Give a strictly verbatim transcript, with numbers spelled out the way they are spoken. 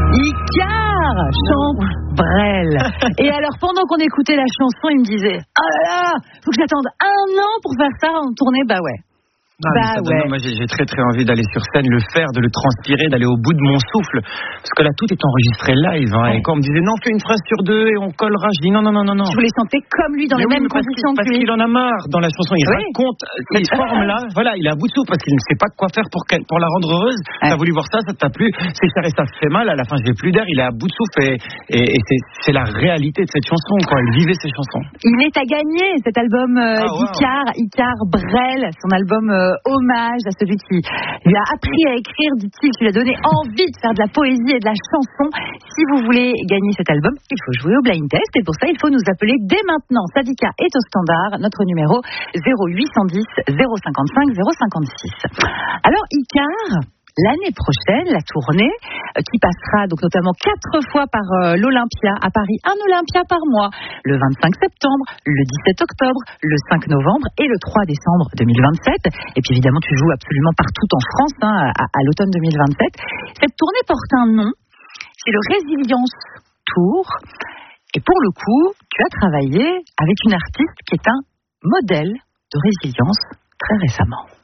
Icar chante Brel. Et alors, pendant qu'on écoutait la chanson, il me disait « Oh là là, faut que j'attende un an pour faire ça en tournée ». Bah ouais. Ah, bah ça ouais. Donne, moi j'ai, j'ai très très envie d'aller sur scène, le faire, de le transpirer, d'aller au bout de mon souffle, parce que là tout est enregistré live. Hein, ouais. Et quand on me disait non, fais une phrase sur deux et on collera, je dis non non non non non. Je voulais chanter comme lui dans mais les oui, mêmes parce conditions que, que lui. Parce qu'il en a marre dans la chanson, il oui. raconte cette forme là, voilà, il est à bout de souffle parce qu'il ne sait pas quoi faire pour qu'elle, pour la rendre heureuse. Ouais. T'as voulu voir ça, ça t'a plu, c'est cher et ça fait mal. À la fin j'ai plus d'air, il est à bout de souffle et, et, et c'est, c'est la réalité de cette chanson, quoi. Il vivait ces chansons. Il est à gagner cet album euh, ah, d'Icar, wow. Icar Brel, son album euh, hommage à celui qui lui a appris à écrire, dit-il, qui lui a donné envie de faire de la poésie et de la chanson. Si vous voulez gagner cet album, il faut jouer au blind test et pour ça, il faut nous appeler dès maintenant. Sadika est au standard, notre numéro zéro huit cent dix zéro cinquante-cinq zéro cinquante-six. Alors, Icar, l'année prochaine, la tournée euh, qui passera donc notamment quatre fois par euh, l'Olympia à Paris, un Olympia par mois, le vingt-cinq septembre, le dix-sept octobre, le cinq novembre et le trois décembre deux mille vingt-sept. Et puis évidemment, tu joues absolument partout en France hein, à, à l'automne deux mille vingt-sept. Cette tournée porte un nom, c'est le Résilience Tour. Et pour le coup, tu as travaillé avec une artiste qui est un modèle de résilience très récemment.